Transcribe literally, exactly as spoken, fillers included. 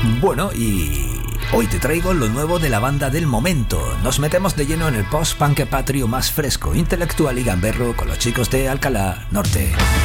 Bueno, y hoy te traigo lo nuevo de la banda del momento. Nos metemos de lleno en el post-punk patrio más fresco, intelectual y gamberro con los chicos de Alcalá Norte.